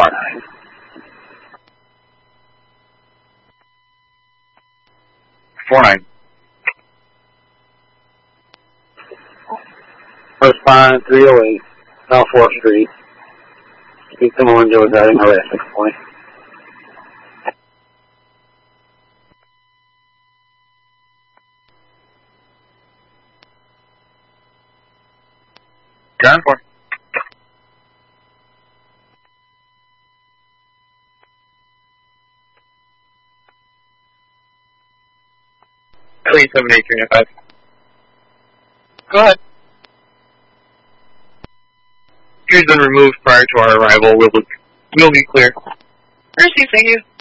R9. $4.9. Respond 308, South 4th Street. Speak to Melinda regarding arrest at this point. John 4. Please 78395. Go ahead. Here's been removed prior to our arrival. We'll be clear. Mercy, thank you.